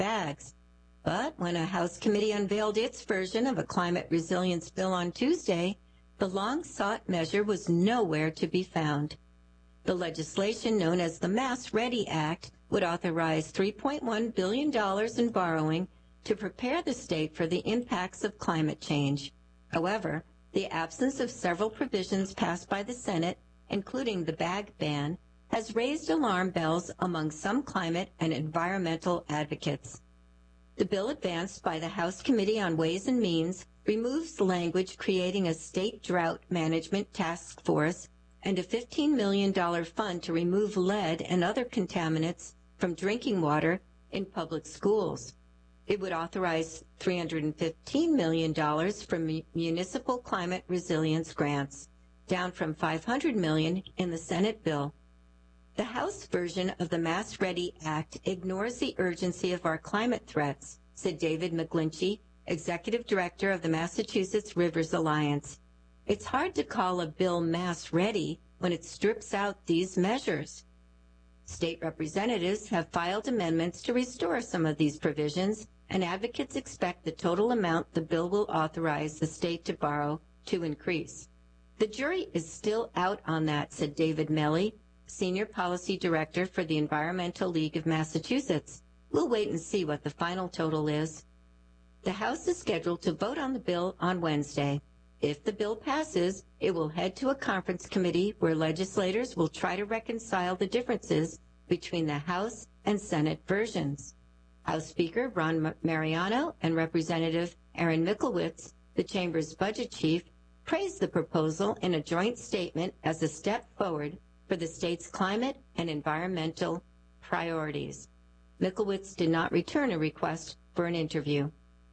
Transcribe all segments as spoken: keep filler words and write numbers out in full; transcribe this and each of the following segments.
bags. But when a House committee unveiled its version of a climate resilience bill on Tuesday, the long-sought measure was nowhere to be found. The legislation known as the Mass Ready Act would authorize three point one billion dollars in borrowing to prepare the state for the impacts of climate change. However, the absence of several provisions passed by the Senate, including the bag ban, has raised alarm bells among some climate and environmental advocates. The bill advanced by the House Committee on Ways and Means removes language creating a state drought management task force and a fifteen million dollars fund to remove lead and other contaminants from drinking water in public schools. It would authorize three hundred fifteen million dollars from municipal climate resilience grants, down from five hundred million dollars in the Senate bill. The House version of the Mass Ready Act ignores the urgency of our climate threats, said David McGlinchey, Executive Director of the Massachusetts Rivers Alliance. It's hard to call a bill mass ready when it strips out these measures. State representatives have filed amendments to restore some of these provisions, and advocates expect the total amount the bill will authorize the state to borrow to increase. The jury is still out on that, said David Melly, Senior Policy Director for the Environmental League of Massachusetts. We'll wait and see what the final total is. The House is scheduled to vote on the bill on Wednesday. If the bill passes, it will head to a conference committee where legislators will try to reconcile the differences between the House and Senate versions. House Speaker Ron Mariano and Representative Aaron Micklewitz, the Chamber's budget chief, praised the proposal in a joint statement as a step forward for the state's climate and environmental priorities. Micklewitz did not return a request for an interview.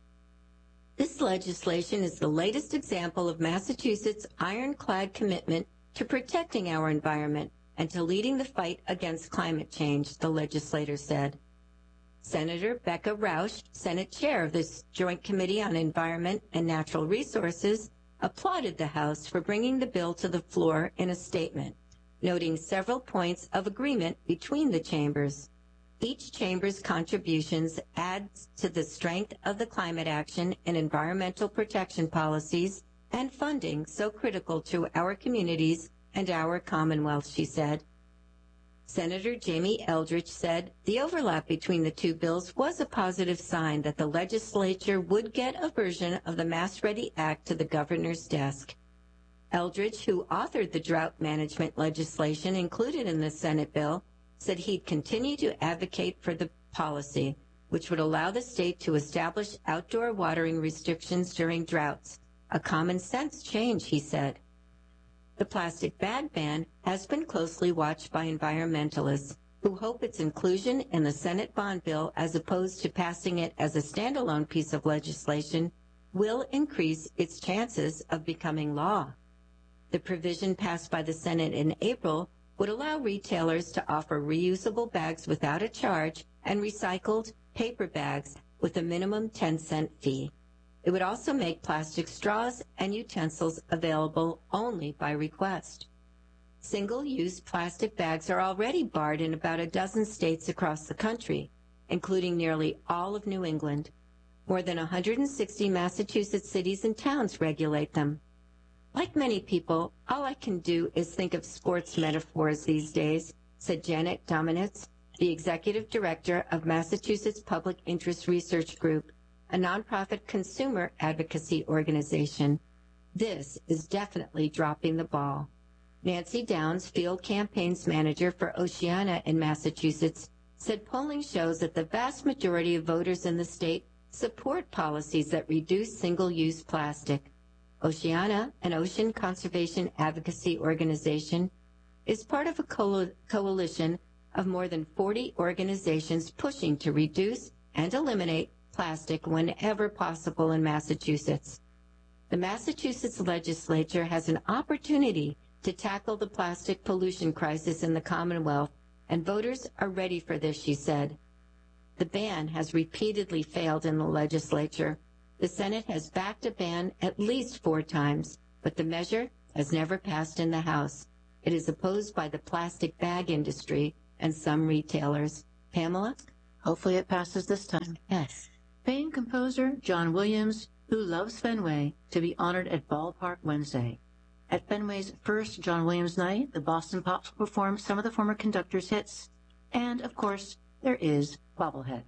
This legislation is the latest example of Massachusetts' ironclad commitment to protecting our environment and to leading the fight against climate change, the legislator said. Senator Becca Rausch, Senate Chair of this Joint Committee on Environment and Natural Resources, applauded the House for bringing the bill to the floor in a statement, noting several points of agreement between the chambers. Each chamber's contributions adds to the strength of the climate action and environmental protection policies and funding so critical to our communities and our Commonwealth, she said. Senator Jamie Eldridge said the overlap between the two bills was a positive sign that the legislature would get a version of the Mass Ready Act to the governor's desk. Eldridge, who authored the drought management legislation included in the Senate bill, said he'd continue to advocate for the policy, which would allow the state to establish outdoor watering restrictions during droughts. A common sense change, he said. The plastic bag ban has been closely watched by environmentalists who hope its inclusion in the Senate bond bill, as opposed to passing it as a standalone piece of legislation, will increase its chances of becoming law. The provision passed by the Senate in April would allow retailers to offer reusable bags without a charge and recycled paper bags with a minimum ten cent fee. It would also make plastic straws and utensils available only by request. Single-use plastic bags are already barred in about a dozen states across the country, including nearly all of New England. More than one hundred sixty Massachusetts cities and towns regulate them. Like many people, all I can do is think of sports metaphors these days, said Janet Dominitz, the executive director of Massachusetts Public Interest Research Group, a nonprofit consumer advocacy organization. This is definitely dropping the ball. Nancy Downs, field campaigns manager for Oceana in Massachusetts, said polling shows that the vast majority of voters in the state support policies that reduce single-use plastic. Oceana, an ocean conservation advocacy organization, is part of a co coalition of more than forty organizations pushing to reduce and eliminate plastic whenever possible in Massachusetts. The Massachusetts legislature has an opportunity to tackle the plastic pollution crisis in the Commonwealth, and voters are ready for this, she said. The ban has repeatedly failed in the legislature. The Senate has backed a ban at least four times, but the measure has never passed in the House. It is opposed by the plastic bag industry and some retailers. Pamela? Hopefully it passes this time. Yes. Famed composer John Williams, who loves Fenway, to be honored at Ballpark Wednesday. At Fenway's first John Williams night, the Boston Pops will perform some of the former conductor's hits. And, of course, there is Bobblehead.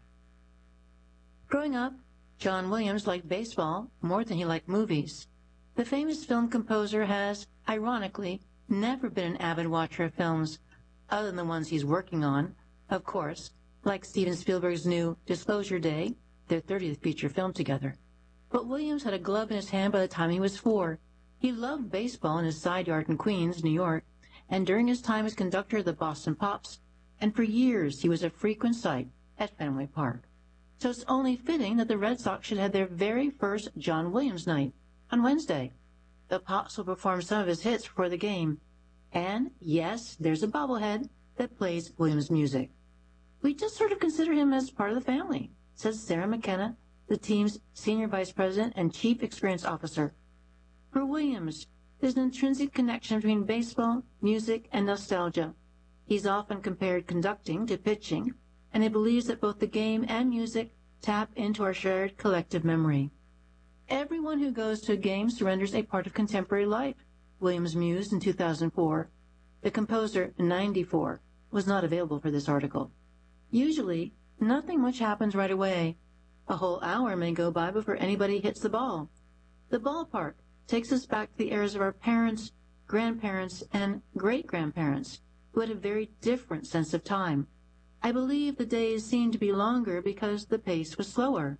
Growing up, John Williams liked baseball more than he liked movies. The famous film composer has, ironically, never been an avid watcher of films, other than the ones he's working on, of course, like Steven Spielberg's new Disclosure Day, their thirtieth feature film together. But Williams had a glove in his hand by the time he was four. He loved baseball in his side yard in Queens, New York, and during his time as conductor of the Boston Pops, and for years he was a frequent sight at Fenway Park. So it's only fitting that the Red Sox should have their very first John Williams night on Wednesday. The Pops will perform some of his hits before the game. And, yes, there's a bobblehead that plays Williams music. We just sort of consider him as part of the family, says Sarah McKenna, the team's senior vice president and chief experience officer. For Williams, there's an intrinsic connection between baseball, music, and nostalgia. He's often compared conducting to pitching, and he believes that both the game and music tap into our shared collective memory. Everyone who goes to a game surrenders a part of contemporary life, Williams mused in two thousand four. The composer, ninety-four, was not available for this article. Usually, nothing much happens right away. A whole hour may go by before anybody hits the ball. The ballpark takes us back to the eras of our parents, grandparents, and great-grandparents, who had a very different sense of time. I believe the days seemed to be longer because the pace was slower.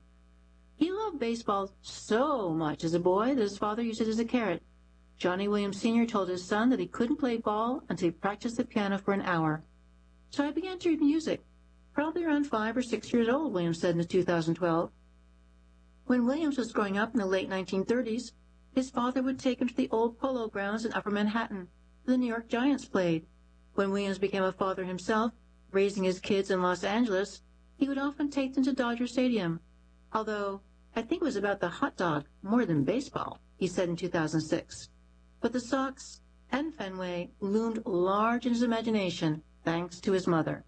He loved baseball so much as a boy that his father used it as a carrot. Johnny Williams Senior told his son that he couldn't play ball until he practiced the piano for an hour. So I began to read music, probably around five or six years old, Williams said in two thousand twelve. When Williams was growing up in the late nineteen thirties, his father would take him to the old Polo Grounds in Upper Manhattan, where the New York Giants played. When Williams became a father himself, raising his kids in Los Angeles, he would often take them to Dodger Stadium. Although, I think it was about the hot dog more than baseball, he said in two thousand six. But the Sox and Fenway loomed large in his imagination, thanks to his mother.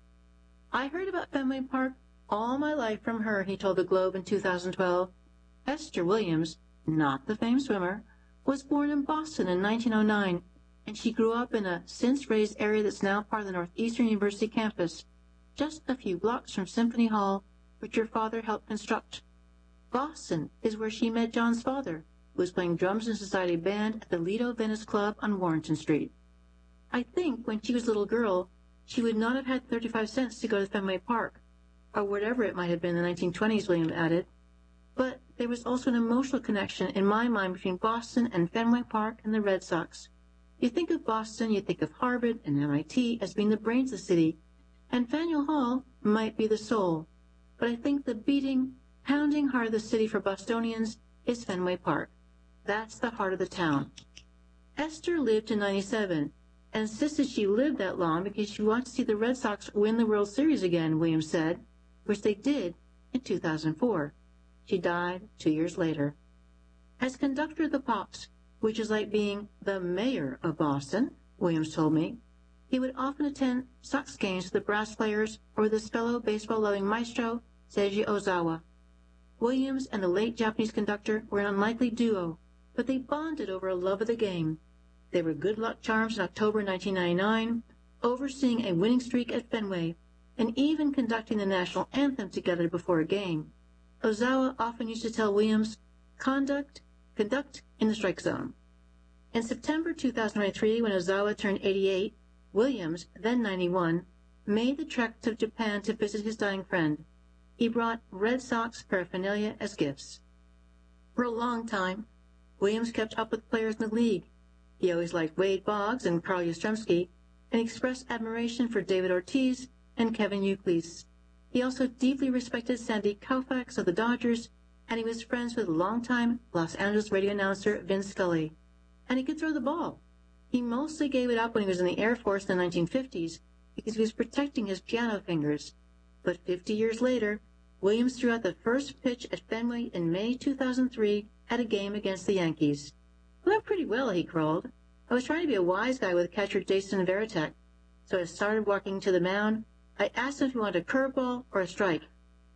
I heard about Fenway Park all my life from her, he told the Globe in two thousand twelve. Esther Williams, not the famed swimmer, was born in Boston in nineteen oh nine, and she grew up in a since-raised area that's now part of the Northeastern University campus, just a few blocks from Symphony Hall, which her father helped construct. Boston is where she met John's father, who was playing drums in a society band at the Lido Venice Club on Warrenton Street. I think when she was a little girl, she would not have had thirty-five cents to go to Fenway Park, or whatever it might have been in the nineteen twenties, Williams added. But there was also an emotional connection in my mind between Boston and Fenway Park and the Red Sox. You think of Boston, you think of Harvard and M I T as being the brains of the city, and Faneuil Hall might be the soul. But I think the beating, pounding heart of the city for Bostonians is Fenway Park. That's the heart of the town. Esther lived to ninety-seven, and insisted she lived that long because she wanted to see the Red Sox win the World Series again, Williams said, which they did in two thousand four. She died two years later. As conductor of the Pops, which is like being the mayor of Boston, Williams told me, he would often attend Sox games with the brass players or with his fellow baseball-loving maestro, Seiji Ozawa. Williams and the late Japanese conductor were an unlikely duo, but they bonded over a love of the game. They were good luck charms in October nineteen ninety-nine, overseeing a winning streak at Fenway, and even conducting the national anthem together before a game. Ozawa often used to tell Williams, conduct, conduct in the strike zone. In September two thousand twenty-three, when Ozawa turned eighty-eight, Williams, then ninety-one, made the trek to Japan to visit his dying friend. He brought Red Sox paraphernalia as gifts. For a long time, Williams kept up with players in the league. He always liked Wade Boggs and Carl Yastrzemski, and expressed admiration for David Ortiz and Kevin Youkilis. He also deeply respected Sandy Koufax of the Dodgers, and he was friends with longtime Los Angeles radio announcer Vin Scully. And he could throw the ball. He mostly gave it up when he was in the Air Force in the nineteen fifties because he was protecting his piano fingers. But fifty years later, Williams threw out the first pitch at Fenway in May two thousand three at a game against the Yankees. "It went pretty well," he crawled. "I was trying to be a wise guy with catcher Jason Varitek. So I started walking to the mound. I asked him if he wanted a curveball or a strike.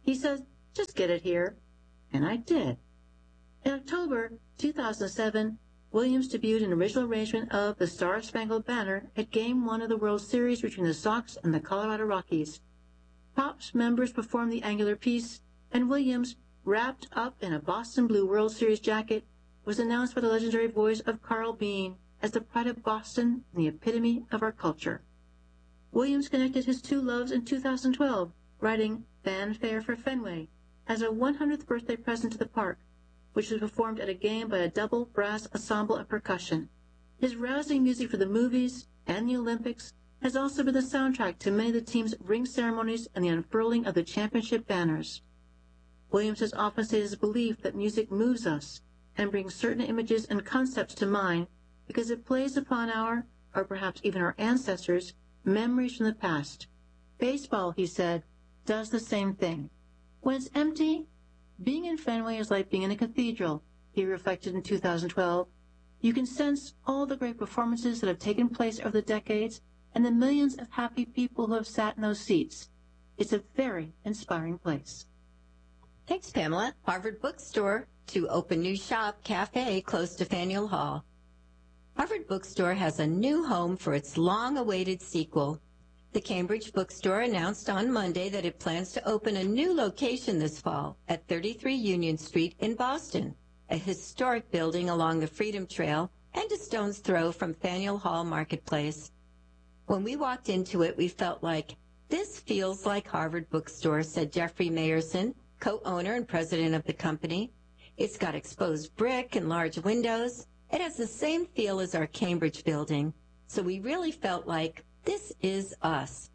He said, just get it here. And I did. In October two thousand seven, Williams debuted an original arrangement of the Star-Spangled Banner at Game one of the World Series between the Sox and the Colorado Rockies. Pops members performed the angular piece, and Williams, wrapped up in a Boston Blue World Series jacket, was announced by the legendary voice of Carl Bean as the pride of Boston and the epitome of our culture. Williams connected his two loves in two thousand twelve, writing Fanfare for Fenway as a one hundredth birthday present to the park, which was performed at a game by a double brass ensemble and percussion. His rousing music for the movies and the Olympics has also been the soundtrack to many of the team's ring ceremonies and the unfurling of the championship banners. Williams has often stated his belief that music moves us and brings certain images and concepts to mind because it plays upon our, or perhaps even our ancestors', memories from the past. Baseball, he said, does the same thing. When it's empty, being in Fenway is like being in a cathedral, he reflected in two thousand twelve. You can sense all the great performances that have taken place over the decades and the millions of happy people who have sat in those seats. It's a very inspiring place. Thanks, Pamela. Harvard Bookstore to open new shop cafe close to Faneuil Hall. Harvard Bookstore has a new home for its long-awaited sequel. The Cambridge Bookstore announced on Monday that it plans to open a new location this fall at thirty-three Union Street in Boston, a historic building along the Freedom Trail and a stone's throw from Faneuil Hall Marketplace. When we walked into it, we felt like, this feels like Harvard Bookstore, said Jeffrey Mayerson, co-owner and president of the company. It's got exposed brick and large windows. It has the same feel as our Cambridge building, so we really felt like this is us.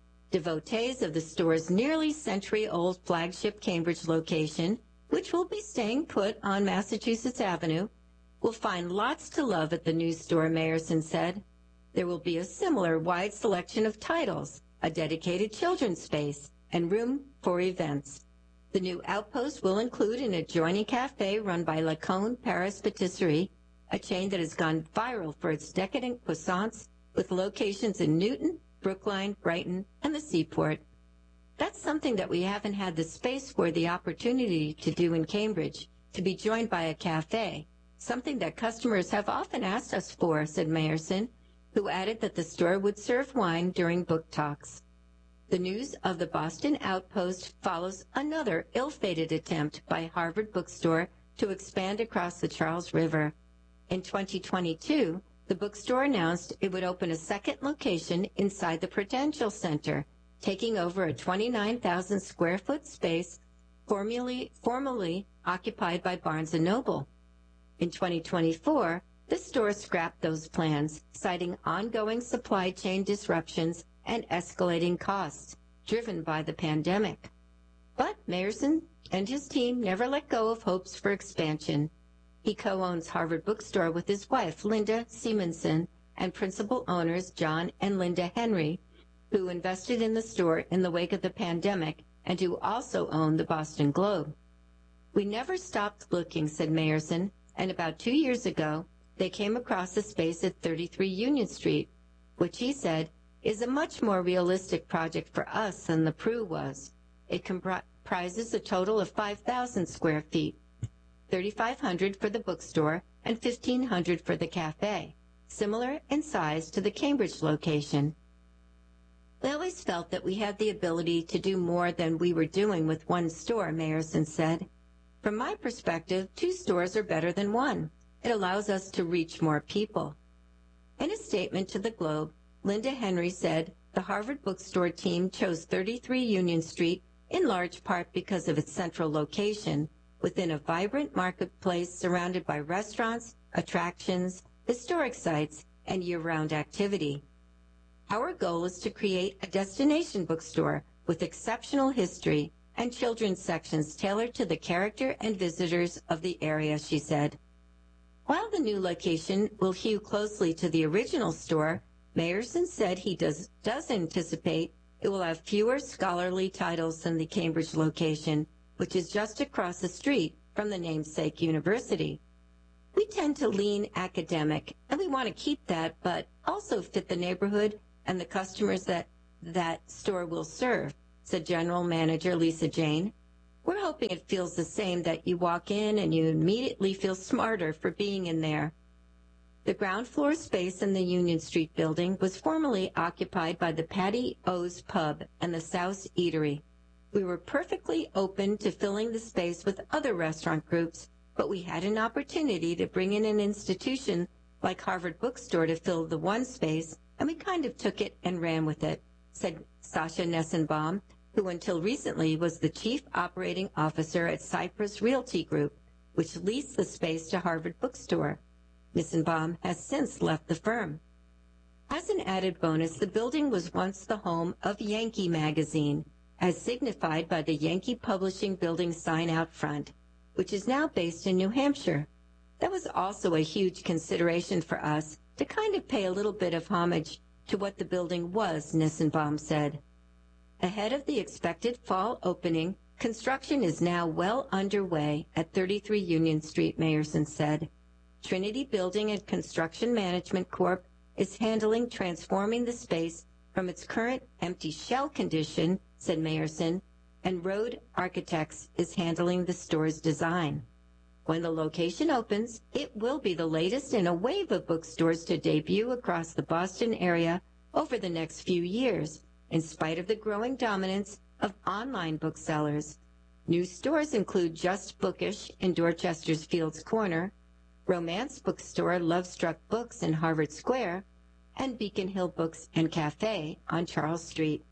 Devotees of the store's nearly century-old flagship Cambridge location, which will be staying put on Massachusetts Avenue, will find lots to love at the new store, Mayerson said. There will be a similar wide selection of titles, a dedicated children's space, and room for events. The new outpost will include an adjoining cafe run by La Cône Paris Patisserie, a chain that has gone viral for its decadent croissants with locations in Newton, Brookline, Brighton, and the Seaport. That's something that we haven't had the space for the opportunity to do in Cambridge, to be joined by a cafe, something that customers have often asked us for, said Mayerson, who added that the store would serve wine during book talks. The news of the Boston Outpost follows another ill-fated attempt by Harvard Bookstore to expand across the Charles River. In twenty twenty-two, the bookstore announced it would open a second location inside the Prudential Center, taking over a twenty-nine thousand square foot space formerly, formerly occupied by Barnes and Noble. In twenty twenty-four, the store scrapped those plans, citing ongoing supply chain disruptions and escalating costs driven by the pandemic. But Mayerson and his team never let go of hopes for expansion. He co-owns Harvard Bookstore with his wife, Linda Simonson, and principal owners John and Linda Henry, who invested in the store in the wake of the pandemic and who also own the Boston Globe. We never stopped looking, said Mayerson, and about two years ago, they came across a space at thirty-three Union Street, which he said is a much more realistic project for us than the Pru was. It comprises a total of five thousand square feet, thirty-five hundred for the bookstore and fifteen hundred for the cafe, similar in size to the Cambridge location. We always felt that we had the ability to do more than we were doing with one store, Mayerson said. From my perspective, two stores are better than one. It allows us to reach more people. In a statement to the Globe, Linda Henry said the Harvard Bookstore team chose thirty-three Union Street in large part because of its central location within a vibrant marketplace surrounded by restaurants, attractions, historic sites, and year-round activity. Our goal is to create a destination bookstore with exceptional history and children's sections tailored to the character and visitors of the area, she said. While the new location will hew closely to the original store, Mayerson said he does, does anticipate it will have fewer scholarly titles than the Cambridge location, which is just across the street from the namesake university. We tend to lean academic, and we want to keep that, but also fit the neighborhood and the customers that that store will serve, said General Manager Lisa Jane, We're hoping it feels the same, that you walk in and you immediately feel smarter for being in there. The ground floor space in the Union Street building was formerly occupied by the Patty O's Pub and the Souse Eatery. We were perfectly open to filling the space with other restaurant groups, but we had an opportunity to bring in an institution like Harvard Bookstore to fill the one space, and we kind of took it and ran with it, said Sasha Nessenbaum, who until recently was the chief operating officer at Cypress Realty Group, which leased the space to Harvard Bookstore. Nessenbaum has since left the firm. As an added bonus, the building was once the home of Yankee Magazine, as signified by the Yankee Publishing Building sign out front, which is now based in New Hampshire. That was also a huge consideration for us, to kind of pay a little bit of homage to what the building was, Nessenbaum said. Ahead of the expected fall opening, construction is now well underway at thirty-three Union Street, Mayerson said. Trinity Building and Construction Management Corp is handling transforming the space from its current empty shell condition, said Mayerson, and Road Architects is handling the store's design. When the location opens, it will be the latest in a wave of bookstores to debut across the Boston area over the next few years, in spite of the growing dominance of online booksellers. New stores include Just Bookish in Dorchester's Fields Corner, Romance Bookstore Lovestruck Books in Harvard Square, and Beacon Hill Books and Cafe on Charles Street.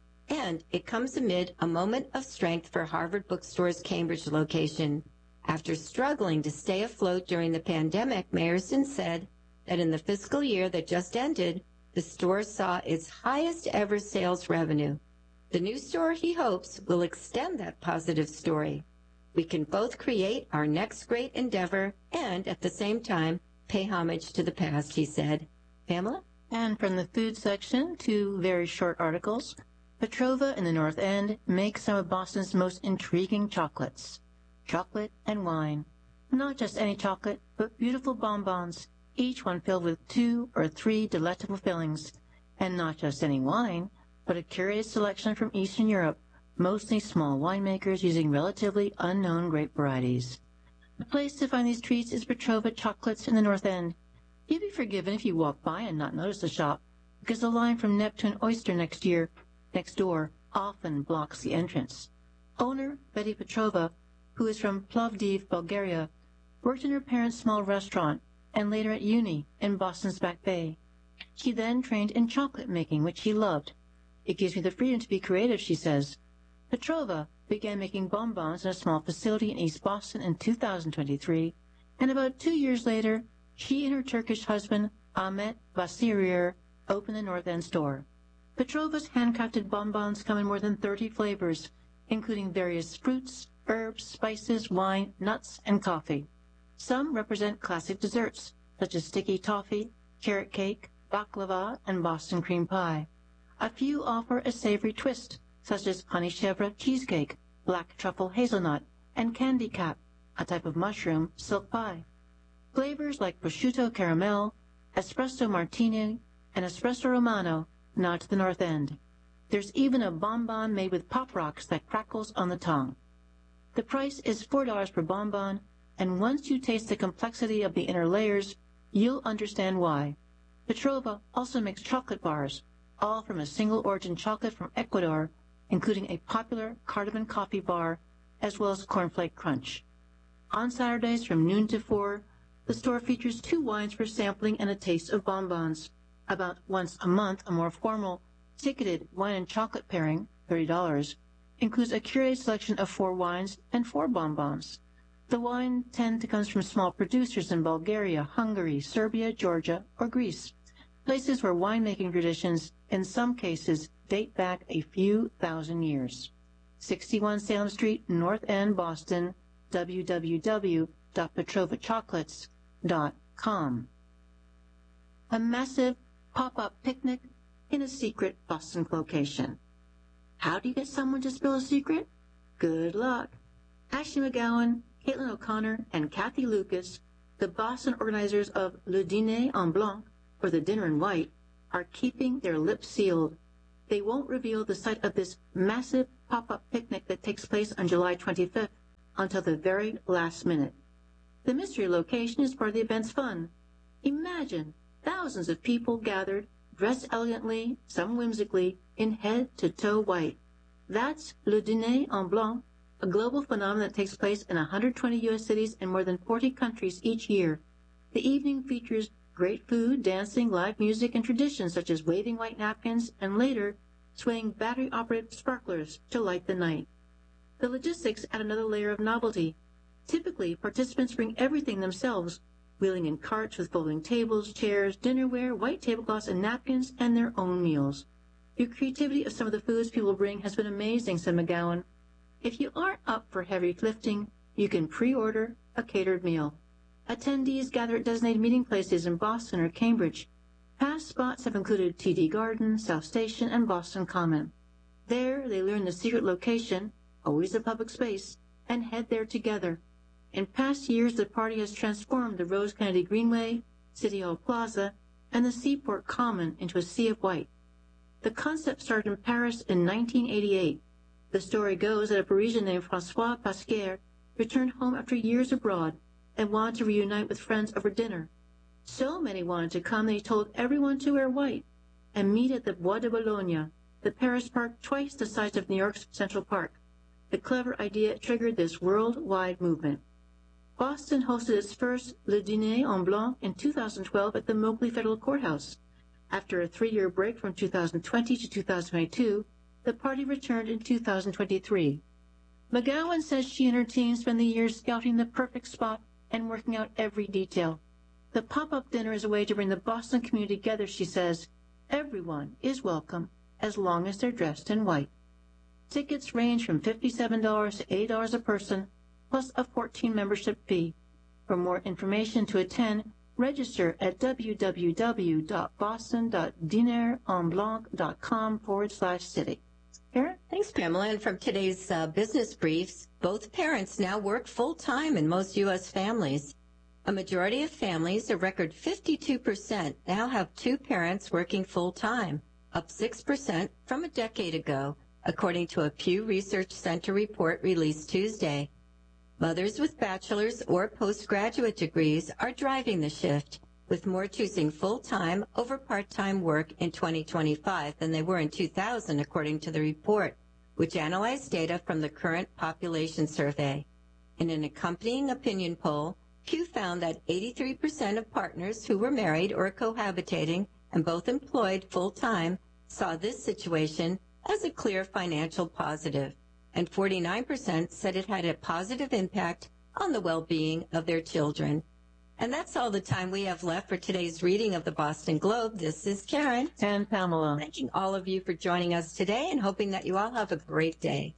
And it comes amid a moment of strength for Harvard Bookstore's Cambridge location. After struggling to stay afloat during the pandemic, Mayerson said that in the fiscal year that just ended, the store saw its highest ever sales revenue. The new store, he hopes, will extend that positive story. We can both create our next great endeavor and, at the same time, pay homage to the past, he said. Pamela? And from the food section, two very short articles. Petrova in the North End makes some of Boston's most intriguing chocolates. Chocolate and wine. Not just any chocolate, but beautiful bonbons, each one filled with two or three delectable fillings. And not just any wine, but a curated selection from Eastern Europe, mostly small winemakers using relatively unknown grape varieties. The place to find these treats is Petrova Chocolates in the North End. You'd be forgiven if you walk by and not notice the shop, because the line from Neptune Oyster next year, next door, often blocks the entrance. Owner Betty Petrova, who is from Plovdiv, Bulgaria, worked in her parents' small restaurant and later at uni in Boston's Back Bay. She then trained in chocolate making, which she loved. It gives me the freedom to be creative, she says. Petrova began making bonbons in a small facility in East Boston in two thousand twenty-three, and about two years later, she and her Turkish husband, Ahmet Vasirier, opened the North End store. Petrova's handcrafted bonbons come in more than thirty flavors, including various fruits, herbs, spices, wine, nuts, and coffee. Some represent classic desserts, such as sticky toffee, carrot cake, baklava, and Boston cream pie. A few offer a savory twist, such as honey chèvre cheesecake, black truffle hazelnut, and candy cap, a type of mushroom silk pie. Flavors like prosciutto caramel, espresso martini, and espresso romano nod to the North End. There's even a bonbon made with pop rocks that crackles on the tongue. The price is four dollars per bonbon, and once you taste the complexity of the inner layers, you'll understand why. Petrova also makes chocolate bars, all from a single origin chocolate from Ecuador, including a popular cardamom coffee bar, as well as cornflake crunch. On Saturdays from noon to four, the store features two wines for sampling and a taste of bonbons. About once a month, a more formal, ticketed wine and chocolate pairing, thirty dollars, includes a curated selection of four wines and four bonbons. The wine tend to come from small producers in Bulgaria, Hungary, Serbia, Georgia, or Greece, places where winemaking traditions, in some cases, date back a few thousand years. sixty-one Salem Street, North End, Boston, w w w dot petrova chocolates dot com. A massive pop-up picnic in a secret Boston location. How do you get someone to spill a secret? Good luck. Ashley McGowan, Caitlin O'Connor, and Kathy Lucas, the Boston organizers of Le Dîner en Blanc, or the Dinner in White, are keeping their lips sealed. They won't reveal the site of this massive pop-up picnic that takes place on July twenty-fifth until the very last minute. The mystery location is part of the event's fun. Imagine thousands of people gathered, dressed elegantly, some whimsically, in head-to-toe white. That's Le Dîner en Blanc, a global phenomenon that takes place in one hundred twenty U S cities and more than forty countries each year. The evening features great food, dancing, live music, and traditions such as waving white napkins and later swaying battery-operated sparklers to light the night. The logistics add another layer of novelty. Typically, participants bring everything themselves, wheeling in carts with folding tables, chairs, dinnerware, white tablecloths, and napkins, and their own meals. The creativity of some of the foods people bring has been amazing, said McGowan. If you aren't up for heavy lifting, you can pre-order a catered meal. Attendees gather at designated meeting places in Boston or Cambridge. Past spots have included T D Garden, South Station, and Boston Common. There, they learn the secret location, always a public space, and head there together. In past years, the party has transformed the Rose Kennedy Greenway, City Hall Plaza, and the Seaport Common into a sea of white. The concept started in Paris in nineteen eighty-eight. The story goes that a Parisian named François Pasquier returned home after years abroad and wanted to reunite with friends over dinner. So many wanted to come that he told everyone to wear white and meet at the Bois de Boulogne, the Paris park twice the size of New York's Central Park. The clever idea triggered this worldwide movement. Boston hosted its first Le Dîner en Blanc in two thousand twelve at the Moakley Federal Courthouse. After a three-year break from two thousand twenty to two thousand twenty-two, the party returned in two thousand twenty-three. McGowan says she and her team spend the years scouting the perfect spot and working out every detail. The pop-up dinner is a way to bring the Boston community together, she says. Everyone is welcome as long as they're dressed in white. Tickets range from fifty-seven dollars to eighty dollars a person, plus a fourteen membership fee. For more information to attend, register at www.boston.dinerenblanc.com forward slash city. Karen? Thanks, Pamela. And from today's uh, business briefs, both parents now work full-time in most U S families. A majority of families, a record fifty-two percent, now have two parents working full-time, up six percent from a decade ago, according to a Pew Research Center report released Tuesday. Mothers with bachelor's or postgraduate degrees are driving the shift, with more choosing full-time over part-time work in twenty twenty-five than they were in two thousand, according to the report, which analyzed data from the current population survey. In an accompanying opinion poll, Pew found that eighty-three percent of partners who were married or cohabitating and both employed full-time saw this situation as a clear financial positive, and forty-nine percent said it had a positive impact on the well-being of their children. And that's all the time we have left for today's reading of the Boston Globe. This is Karen. And Pamela. Thanking all of you for joining us today and hoping that you all have a great day.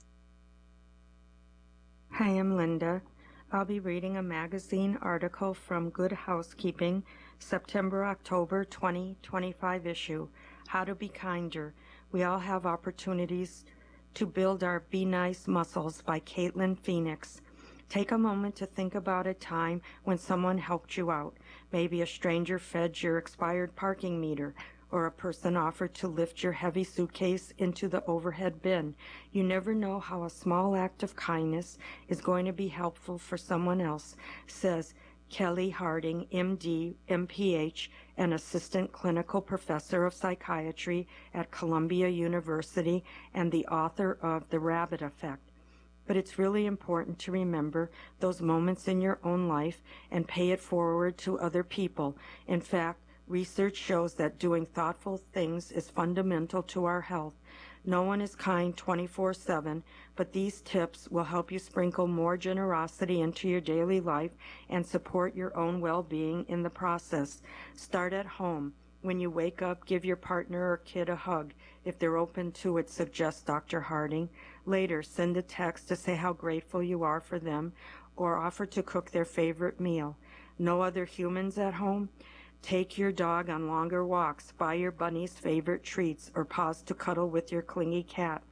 Hi, I'm Linda. I'll be reading a magazine article from Good Housekeeping, September-October twenty twenty-five issue, How to Be Kinder. We all have opportunities to build our Be Nice muscles by Caitlin Phoenix. Take a moment to think about a time when someone helped you out. Maybe a stranger fed your expired parking meter, or a person offered to lift your heavy suitcase into the overhead bin. You never know how a small act of kindness is going to be helpful for someone else, says Kelly Harding, M D, M P H, an assistant clinical professor of psychiatry at Columbia University and the author of The Rabbit Effect. But it's really important to remember those moments in your own life and pay it forward to other people. In fact, research shows that doing thoughtful things is fundamental to our health. No one is kind twenty-four seven, but these tips will help you sprinkle more generosity into your daily life and support your own well-being in the process. Start at home. When you wake up, give your partner or kid a hug. If they're open to it, suggests Doctor Harding. Later, send a text to say how grateful you are for them or offer to cook their favorite meal. No other humans at home? Take your dog on longer walks, buy your bunny's favorite treats, or pause to cuddle with your clingy cat.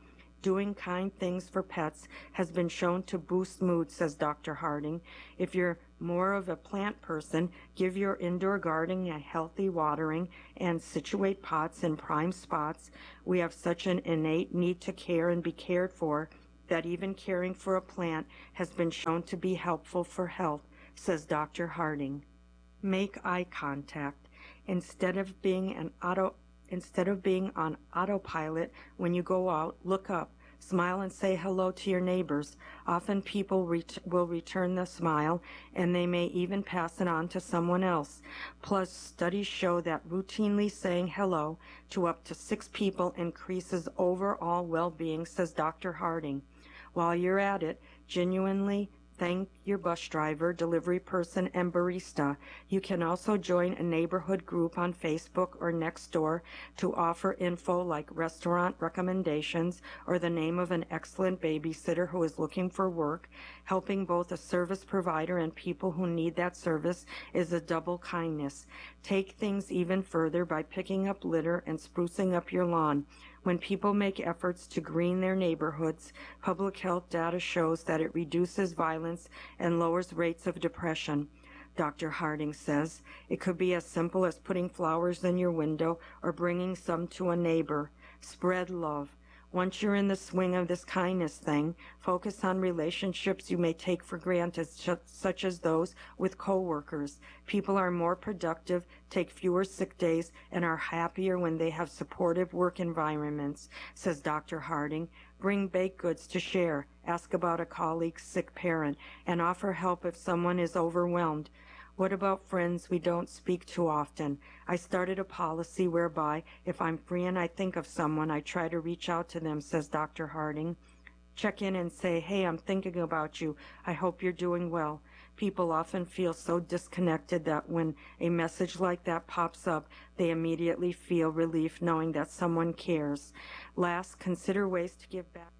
Doing kind things for pets has been shown to boost mood, says Doctor Harding. If you're more of a plant person, give your indoor gardening a healthy watering and situate pots in prime spots. We have such an innate need to care and be cared for that even caring for a plant has been shown to be helpful for health, says Doctor Harding. Make eye contact. Instead of being an auto Instead of being on autopilot when you go out, look up, smile and say hello to your neighbors. Often people ret- will return the smile, and they may even pass it on to someone else. Plus, studies show that routinely saying hello to up to six people increases overall well-being, says Doctor Harding. While you're at it, genuinely thank your bus driver, delivery person, and barista. You can also join a neighborhood group on Facebook or Nextdoor to offer info like restaurant recommendations or the name of an excellent babysitter who is looking for work. Helping both a service provider and people who need that service is a double kindness. Take things even further by picking up litter and sprucing up your lawn. When people make efforts to green their neighborhoods, public health data shows that it reduces violence and lowers rates of depression. Doctor Harding says it could be as simple as putting flowers in your window or bringing some to a neighbor. Spread love. Once you're in the swing of this kindness thing, focus on relationships you may take for granted, such as those with coworkers. People are more productive, take fewer sick days, and are happier when they have supportive work environments, says Doctor Harding. Bring baked goods to share, ask about a colleague's sick parent, and offer help if someone is overwhelmed. What about friends we don't speak to often? I started a policy whereby if I'm free and I think of someone, I try to reach out to them, says Doctor Harding. Check in and say, hey, I'm thinking about you. I hope you're doing well. People often feel so disconnected that when a message like that pops up, they immediately feel relief knowing that someone cares. Last, consider ways to give back.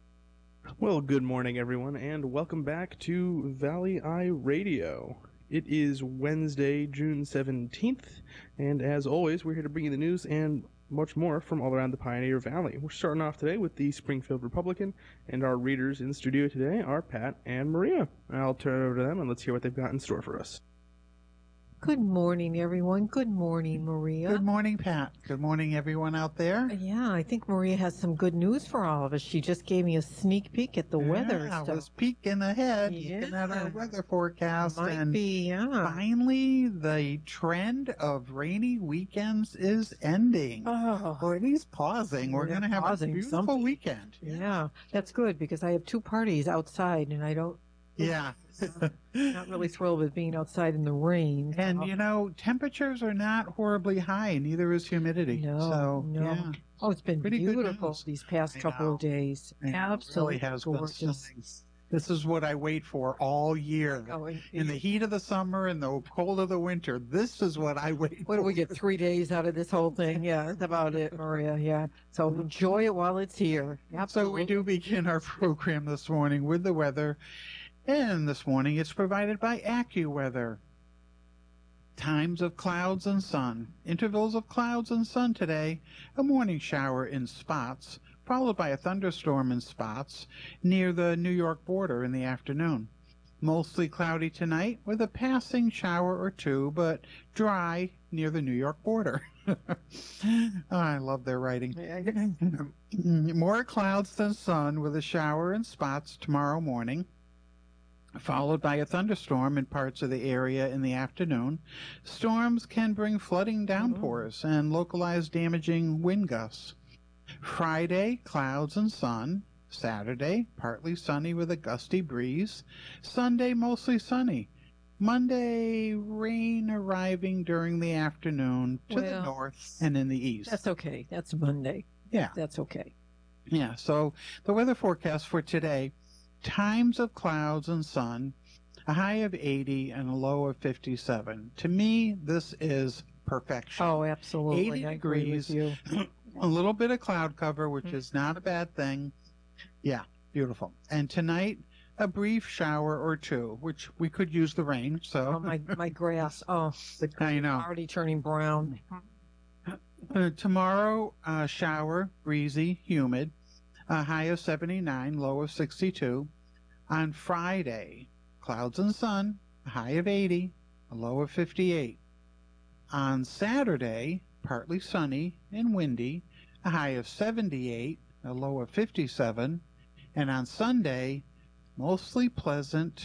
Well, good morning, everyone, and welcome back to Valley Eye Radio. It is Wednesday, June seventeenth, and as always, we're here to bring you the news and much more from all around the Pioneer Valley. We're starting off today with the Springfield Republican, and our readers in the studio today are Pat and Maria. I'll turn it over to them, and let's hear what they've got in store for us. Good morning, everyone. Good morning, Maria. Good morning, Pat. Good morning, everyone out there. Yeah, I think Maria has some good news for all of us. She just gave me a sneak peek at the yeah, weather I stuff. was peeking ahead, Yeah. looking at our weather forecast, Might and be, yeah. finally, the trend of rainy weekends is ending. Oh, Or at least pausing. We're Yeah, going to have a pausing beautiful something. weekend. yeah, that's good because I have two parties outside, and I don't. Yeah. Not really thrilled with being outside in the rain. And, so- you know, temperatures are not horribly high, neither is humidity. No, so, no. yeah. Oh, it's been Pretty good beautiful news. these past I couple know. of days. And it Absolutely really has gorgeous. been something. This is what I wait for all year. Oh, and- In the heat of the summer and the cold of the winter, this is what I wait What for. do we get? Three days out of this whole thing? Yeah, that's about it, Maria. Yeah. So enjoy it while it's here. So Absolutely. we do begin our program this morning with the weather. And this morning it's provided by AccuWeather. Times of clouds and sun. Intervals of clouds and sun today. A morning shower in spots, followed by a thunderstorm in spots near the New York border in the afternoon. Mostly cloudy tonight with a passing shower or two, but dry near the New York border. Oh, I love their writing. More clouds than sun with a shower in spots tomorrow morning, followed by a thunderstorm in parts of the area in the afternoon. Storms can bring flooding downpours and localized damaging wind gusts. Friday, clouds and sun. Saturday, partly sunny with a gusty breeze. Sunday, mostly sunny. Monday, rain arriving during the afternoon to the Well, north and in the east. That's okay. That's Monday. Yeah. That's okay. Yeah, so the weather forecast for today, times of clouds and sun, a high of eighty and a low of fifty-seven. To me, this is perfection. Oh, absolutely. eighty I agree with degrees. you. A little bit of cloud cover, which is not a bad thing. Yeah, beautiful. And tonight, a brief shower or two, which we could use the rain, so. Oh, my, my grass. Oh, the I know. already turning brown. Uh, tomorrow, uh, shower, breezy, humid. a high of seventy-nine, low of sixty-two. On Friday, clouds and sun, a high of eighty, a low of fifty-eight. On Saturday, partly sunny and windy, a high of seventy-eight, a low of fifty-seven. And on Sunday, mostly pleasant